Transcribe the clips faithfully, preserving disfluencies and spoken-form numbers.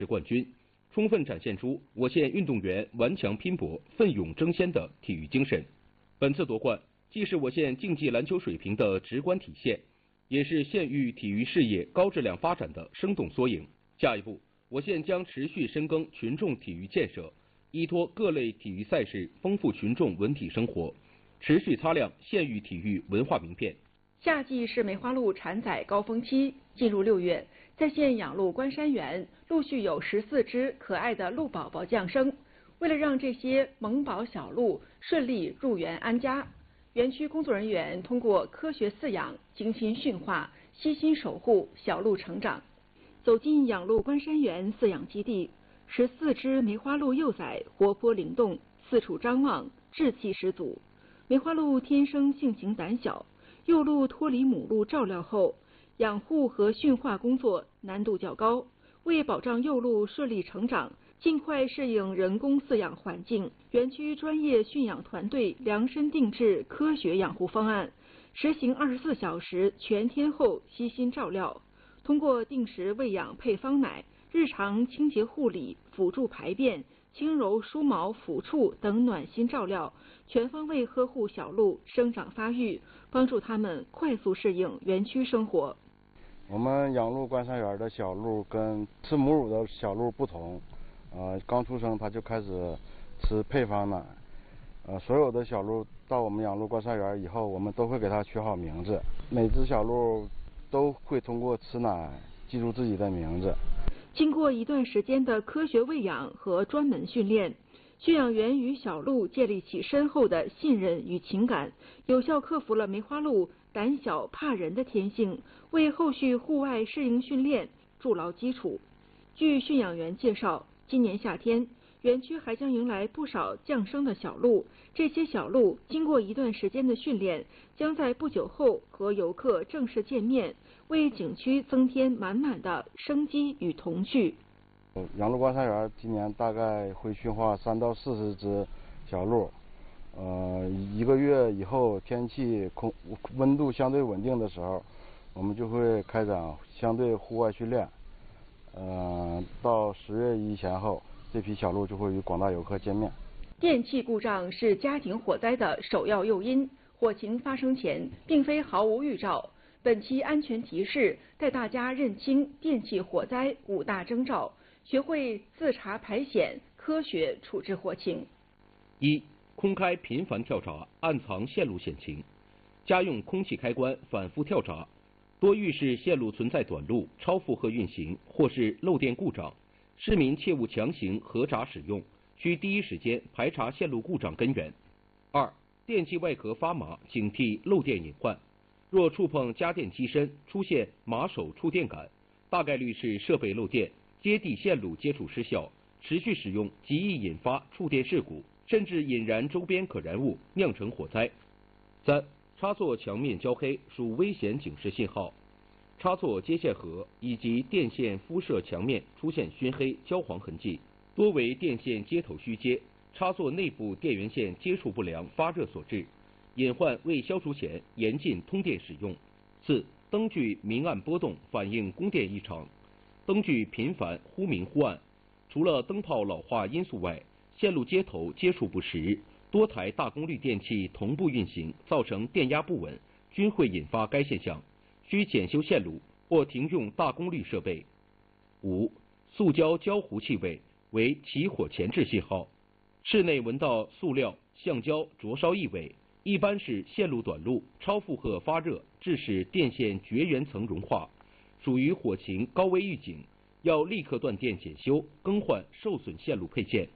冠军，充分展现出我县运动员顽强拼搏、奋勇争先的体育精神。本次夺冠既是我县竞技篮球水平的直观体现，也是县域体育事业高质量发展的生动缩影。下一步，我县将持续深耕群众体育建设，依托各类体育赛事丰富群众文体生活，持续擦亮县域体育文化名片。 夏季是梅花鹿产崽高峰期，进入六月，在县养鹿关山园陆续有十四只可爱的鹿宝宝降生。为了让这些萌宝小鹿顺利入园安家，园区工作人员通过科学饲养、精心驯化、悉心守护小鹿成长。走进养鹿关山园饲养基地，十四只梅花鹿幼崽活泼灵动，四处张望，志气十足。梅花鹿天生性情胆小，幼鹿脱离母鹿照料后，养护和驯化工作难度较高。为保障幼鹿顺利成长，尽快适应人工饲养环境，园区专业驯养团队量身定制科学养护方案，实行二十四小时全天候悉心照料。通过定时喂养配方奶、日常清洁护理、辅助排便、轻柔梳毛、抚触等暖心照料，全方位呵护小鹿生长发育，帮助它们快速适应园区生活。 我们养鹿关山园的小鹿跟吃母乳的小鹿不同，呃，刚出生它就开始吃配方奶。呃，所有的小鹿到我们养鹿关山园以后，我们都会给它取好名字，每只小鹿都会通过吃奶记住自己的名字。 经过一段时间的科学喂养和专门训练，驯养员与小鹿建立起深厚的信任与情感，有效克服了梅花鹿胆小怕人的天性，为后续户外适应训练筑牢基础。据驯养员介绍，今年夏天园区还将迎来不少降生的小鹿，这些小鹿经过一段时间的训练，将在不久后和游客正式见面，为景区增添满满的生机与童趣。 养鹿关山园今年大概会驯化三到四十只小鹿，呃，一个月以后天气空温度相对稳定的时候，我们就会开展相对户外训练。呃，到十月一前后，这批小鹿就会与广大游客见面。 电器故障是家庭火灾的首要诱因，火情发生前并非毫无预兆。本期安全提示带大家认清电器火灾五大征兆，学会自查排险，科学处置火情。 一、空开频繁跳闸，暗藏线路险情。家用空气开关反复跳闸，多预示线路存在短路、超负荷运行或是漏电故障。市民切勿强行合闸使用，需第一时间排查线路故障根源。二、电器外壳发麻，警惕漏电隐患。若触碰家电机身出现麻手触电感，大概率是设备漏电、接地线路接触失效，持续使用极易引发触电事故，甚至引燃周边可燃物，酿成火灾。三、插座墙面焦黑属危险警示信号。插座接线盒以及电线敷设墙面出现熏黑、焦黄痕迹，多为电线接头虚接、插座内部电源线接触不良发热所致。隐患未消除前，严禁通电使用。四、灯具明暗波动反映供电异常，灯具频繁忽明忽暗，除了灯泡老化因素外，线路接头接触不实，多台大功率电器同步运行，造成电压不稳，均会引发该现象，需检修线路或停用大功率设备。五、塑胶焦糊气味为起火前置信号，室内闻到塑料、橡胶灼烧异味，一般是线路短路、超负荷发热，致使电线绝缘层融化，属于火情高危预警，要立刻断电检修，更换受损线路配件。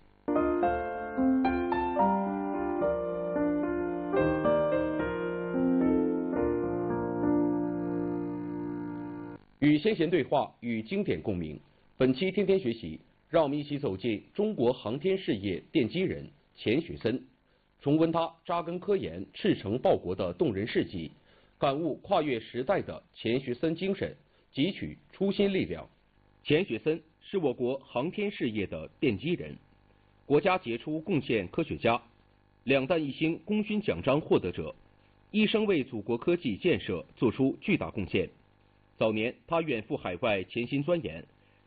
与先贤对话，与经典共鸣。本期天天学习，让我们一起走进中国航天事业奠基人钱学森，重温他扎根科研、赤诚报国的动人事迹，感悟跨越时代的钱学森精神，汲取初心力量。钱学森是我国航天事业的奠基人，国家杰出贡献科学家，两弹一星功勋奖章获得者，一生为祖国科技建设做出巨大贡献。早年他远赴海外潜心钻研，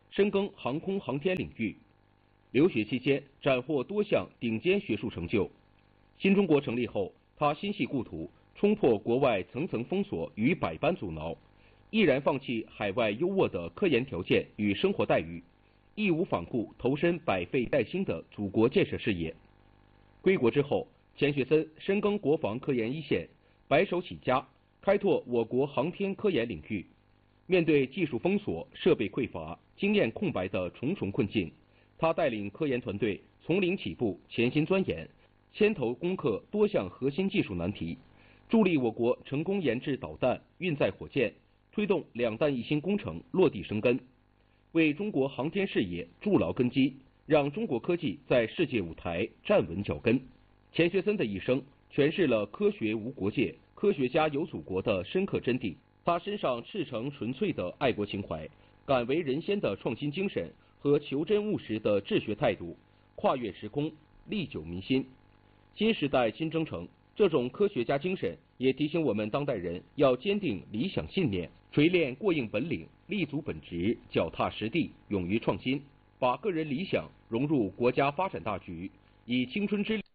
深耕航空航天领域。留学期间斩获多项顶尖学术成就。新中国成立后，他心系故土，冲破国外层层封锁与百般阻挠，毅然放弃海外优渥的科研条件与生活待遇，义无反顾投身百废待兴的祖国建设事业。归国之后，钱学森深耕国防科研一线，白手起家，开拓我国航天科研领域。面对技术封锁、设备匮乏、经验空白的重重困境，他带领科研团队从零起步，潜心钻研，牵头攻克多项核心技术难题，助力我国成功研制导弹、运载火箭，推动两弹一星工程落地生根，为中国航天事业筑牢根基，让中国科技在世界舞台站稳脚跟。钱学森的一生诠释了科学无国界、科学家有祖国的深刻真谛。他身上赤诚纯粹的爱国情怀、敢为人先的创新精神和求真务实的治学态度，跨越时空，历久弥新。新时代新征程，这种科学家精神也提醒我们当代人要坚定理想信念，锤炼过硬本领，立足本职，脚踏实地，勇于创新，把个人理想融入国家发展大局，以青春之力